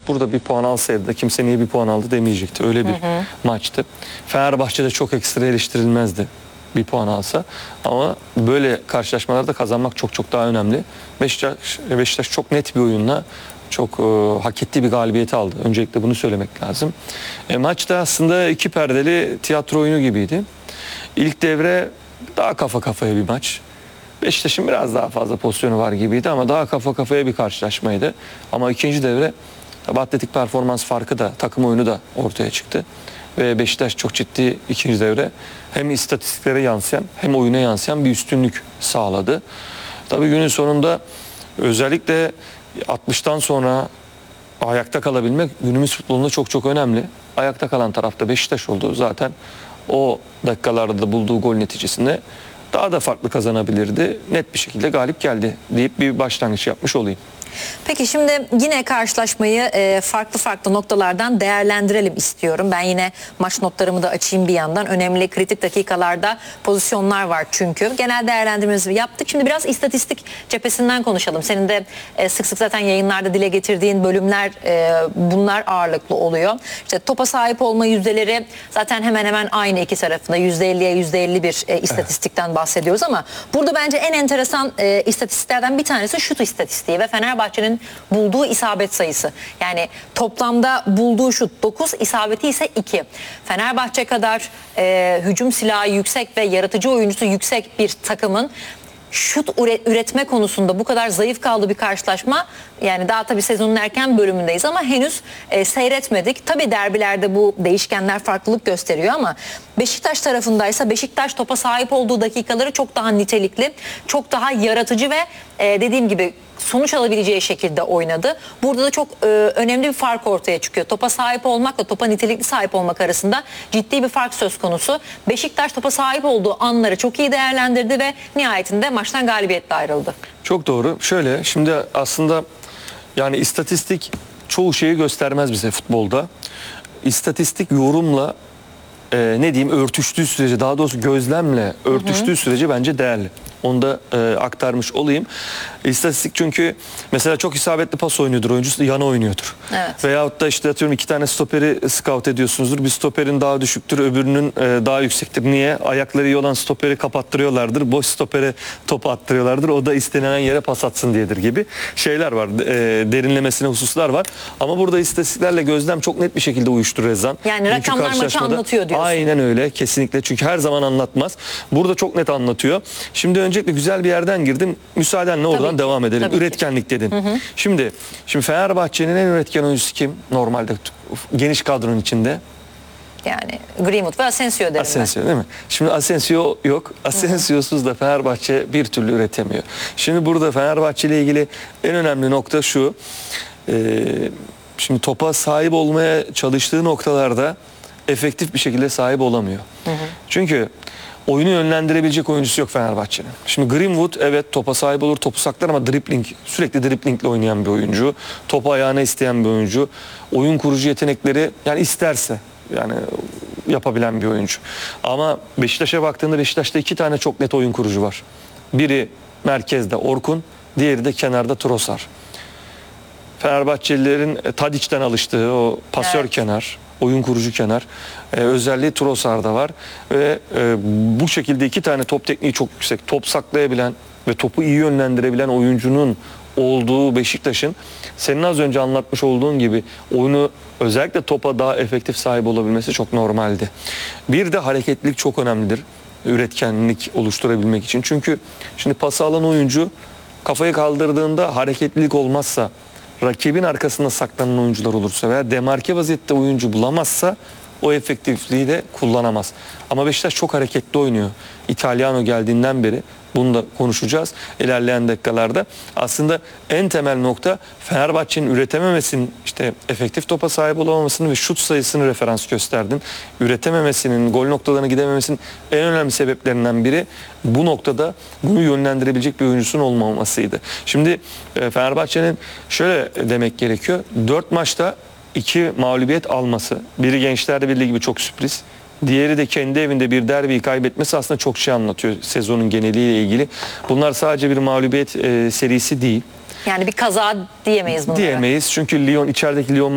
burada bir puan alsaydı da kimse niye bir puan aldı demeyecekti. Öyle bir maçtı. Fenerbahçe'de çok ekstra eleştirilmezdi bir puan alsa. Ama böyle karşılaşmalarda kazanmak çok çok daha önemli. Beşiktaş çok net bir oyunla çok hak ettiği bir galibiyeti aldı. Öncelikle bunu söylemek lazım. Maçta aslında iki perdeli tiyatro oyunu gibiydi. İlk devre daha kafa kafaya bir maç. Beşiktaş'ın biraz daha fazla pozisyonu var gibiydi ama daha kafa kafaya bir karşılaşmaydı. Ama ikinci devre tabii atletik performans farkı da, takım oyunu da ortaya çıktı. Ve Beşiktaş çok ciddi ikinci devre hem istatistiklere yansıyan hem oyuna yansıyan bir üstünlük sağladı. Tabii günün sonunda özellikle 60'tan sonra ayakta kalabilmek günümüz futbolunda çok çok önemli. Ayakta kalan tarafta Beşiktaş oldu. Zaten o dakikalarda da bulduğu gol neticesinde daha da farklı kazanabilirdi. Net bir şekilde galip geldi deyip bir başlangıç yapmış olayım. Peki şimdi yine karşılaşmayı farklı farklı noktalardan değerlendirelim istiyorum. Ben yine maç notlarımı da açayım bir yandan. Önemli kritik dakikalarda pozisyonlar var çünkü. Genel değerlendirmemizi yaptık. Şimdi biraz istatistik cephesinden konuşalım. Senin de sık sık zaten yayınlarda dile getirdiğin bölümler bunlar ağırlıklı oluyor. İşte topa sahip olma yüzdeleri zaten hemen hemen aynı iki tarafında. %50'ye %50 bir istatistikten bahsediyoruz ama burada bence en enteresan istatistiklerden bir tanesi şut istatistiği ve Fenerbahçe'nin bulduğu isabet sayısı. Yani toplamda bulduğu şut 9, isabeti ise 2. Fenerbahçe kadar hücum silahı yüksek ve yaratıcı oyuncusu yüksek bir takımın şut üretme konusunda bu kadar zayıf kaldığı bir karşılaşma, yani daha tabii sezonun erken bölümündeyiz ama henüz seyretmedik. Tabii derbilerde bu değişkenler farklılık gösteriyor ama Beşiktaş tarafındaysa Beşiktaş topa sahip olduğu dakikaları çok daha nitelikli, çok daha yaratıcı ve dediğim gibi sonuç alabileceği şekilde oynadı. Burada da çok önemli bir fark ortaya çıkıyor. Topa sahip olmakla topa nitelikli sahip olmak arasında ciddi bir fark söz konusu. Beşiktaş topa sahip olduğu anları çok iyi değerlendirdi ve nihayetinde maçtan galibiyetle ayrıldı. Çok doğru. Şöyle şimdi aslında yani istatistik çoğu şeyi göstermez bize futbolda. İstatistik yorumla ne diyeyim örtüştüğü sürece, daha doğrusu gözlemle örtüştüğü sürece bence değerli. Onu da aktarmış olayım. İstatistik çünkü mesela çok isabetli pas oynuyordur oyuncusu, yana oynuyordur. Evet. Veyahut da işte atıyorum iki tane stoperi scout ediyorsunuzdur. Bir stoperin daha düşüktür, öbürünün daha yüksektir. Niye? Ayakları iyi olan stoperi kapattırıyorlardır. Boş stopere topu attırıyorlardır. O da istenilen yere pas atsın diyedir gibi şeyler var. Derinlemesine hususlar var. Ama burada istatistiklerle gözlem çok net bir şekilde uyuştu Rezan. Yani rakamlar maçı anlatıyor diyorsun. Aynen öyle, kesinlikle. Çünkü her zaman anlatmaz. Burada çok net anlatıyor. Şimdi öncelikle güzel bir yerden girdim. Müsaadenle oradan devam edelim. Tabii Üretkenlik dedin. Şimdi Fenerbahçe'nin en üretken oyuncusu kim? Normalde geniş kadronun içinde. Yani Greenwood ve Asensio derim Asensio değil mi? Şimdi Asensio yok. Asensio'suz da Fenerbahçe bir türlü üretemiyor. Şimdi burada Fenerbahçe ile ilgili en önemli nokta şu. Şimdi topa sahip olmaya çalıştığı noktalarda efektif bir şekilde sahip olamıyor. Çünkü oyunu yönlendirebilecek oyuncusu yok Fenerbahçe'nin. Şimdi Greenwood evet topa sahip olur, topu saklar ama sürekli driblingle oynayan bir oyuncu. Topu ayağına isteyen bir oyuncu. Oyun kurucu yetenekleri yani isterse yani yapabilen bir oyuncu. Ama Beşiktaş'a baktığında Beşiktaş'ta iki tane çok net oyun kurucu var. Biri merkezde Orkun, diğeri de kenarda Trossard. Fenerbahçelilerin Tadiç'ten alıştığı o pasör kenar, oyun kurucu kenar özelliği Trossard'da var ve bu şekilde iki tane top tekniği çok yüksek, top saklayabilen ve topu iyi yönlendirebilen oyuncunun olduğu Beşiktaş'ın senin az önce anlatmış olduğun gibi oyunu özellikle topa daha efektif sahip olabilmesi çok normaldi. Bir de hareketlilik çok önemlidir üretkenlik oluşturabilmek için. Çünkü şimdi pası alan oyuncu kafayı kaldırdığında hareketlilik olmazsa, rakibin arkasında saklanan oyuncular olursa veya demarke vaziyette oyuncu bulamazsa o efektifliği de kullanamaz. Ama Beşiktaş çok hareketli oynuyor. İtalyanO geldiğinden beri bunu da konuşacağız ilerleyen dakikalarda. Aslında en temel nokta Fenerbahçe'nin üretememesinin, işte efektif topa sahip olamamasının ve şut sayısını referans gösterdin. Üretememesinin, gol noktalarına gidememesinin en önemli sebeplerinden biri bu noktada bunu yönlendirebilecek bir oyuncusunun olmamasıydı. Şimdi Fenerbahçe'nin şöyle demek gerekiyor. 4 maçta 2 mağlubiyet alması. Biri Gençler Birliği gibi çok sürpriz. Diğeri de kendi evinde bir derbiyi kaybetmesi aslında çok şey anlatıyor sezonun geneliyle ilgili. Bunlar sadece bir mağlubiyet serisi değil. Yani bir kaza diyemeyiz bunlara. Diyemeyiz çünkü içerideki Lyon